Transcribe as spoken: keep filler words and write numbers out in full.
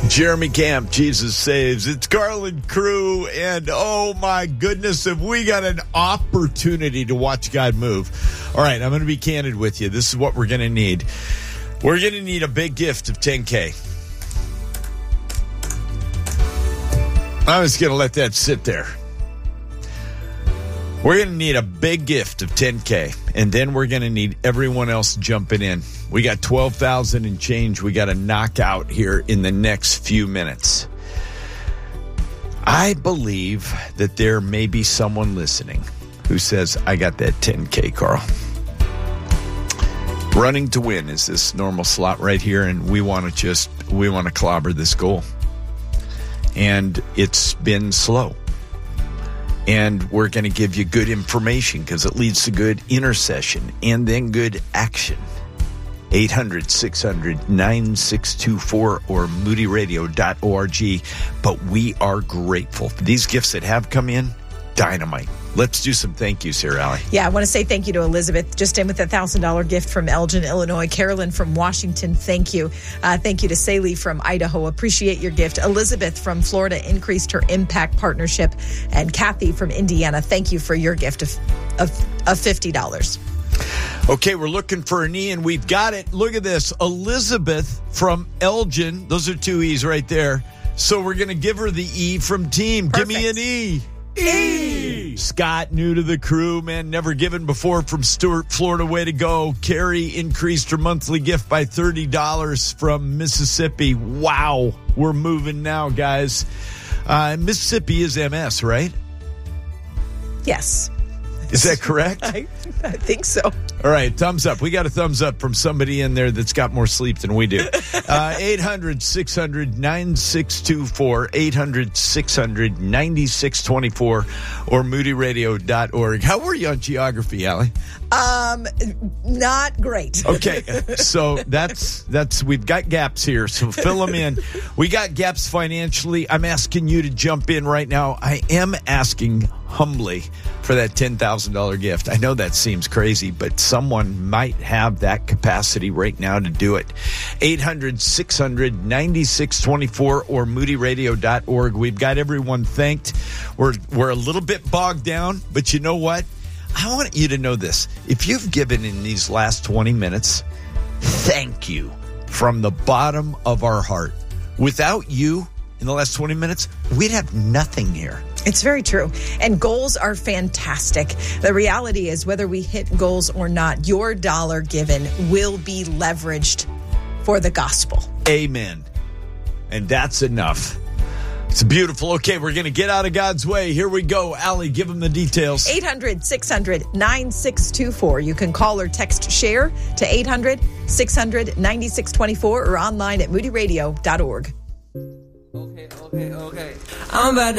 Jeremy Camp, Jesus Saves. It's Garland Crew, and oh my goodness, have we got an opportunity to watch God move. All right, I'm going to be candid with you. This is what we're going to need. We're going to need a big gift of ten K. I'm just going to let that sit there. We're going to need a big gift of ten K, and then we're going to need everyone else jumping in. We got twelve thousand and change we got to knock out here in the next few minutes. I believe that there may be someone listening who says, I got that ten K, Carl. Running to win is this normal slot right here, and we want to just, we want to clobber this goal. And it's been slow. And we're going to give you good information because it leads to good intercession and then good action. eight hundred, six hundred, nine six two four or moody radio dot org. But we are grateful for these gifts that have come in. Dynamite. Let's do some thank yous here, Allie. Yeah, I want to say thank you to Elizabeth, just in with a one thousand dollars gift from Elgin, Illinois. Carolyn from Washington, thank you. Uh, thank you to Saley from Idaho. Appreciate your gift. Elizabeth from Florida increased her impact partnership. And Kathy from Indiana, thank you for your gift of, of, of fifty dollars. Okay, we're looking for an E, and we've got it. Look at this. Elizabeth from Elgin. Those are two E's right there. So we're going to give her the E from team. Perfect. Give me an E. E. Scott, new to the crew, man, never given before from Stuart, Florida. Way to go. Carrie increased her monthly gift by thirty dollars from Mississippi. Wow. We're moving now, guys. Uh, Mississippi is M S, right? Yes. Is that correct? I, I think so. All right, thumbs up. We got a thumbs up from somebody in there that's got more sleep than we do. Uh, eight hundred, six hundred, nine six two four, eight hundred, six hundred, nine six two four, or moody radio dot org. How were you on geography, Allie? Um, not great. Okay, so that's, that's we've got gaps here, so fill them in. We got gaps financially. I'm asking you to jump in right now. I am asking humbly for that ten thousand dollars gift. I know that seems crazy, but someone might have that capacity right now to do it. eight hundred, six hundred, nine six two four or moody radio dot org. We've got everyone thanked. We're, we're a little bit bogged down, but you know what? I want you to know this. If you've given in these last twenty minutes, thank you from the bottom of our heart. Without you in the last twenty minutes, we'd have nothing here. It's very true. And goals are fantastic. The reality is, whether we hit goals or not, your dollar given will be leveraged for the gospel. Amen. And that's enough. It's beautiful. Okay, we're going to get out of God's way. Here we go. Allie, give them the details. eight hundred, six hundred, nine six two four. You can call or text SHARE to eight hundred, six hundred, nine six two four or online at moody radio dot org. Okay, okay, okay. I'm about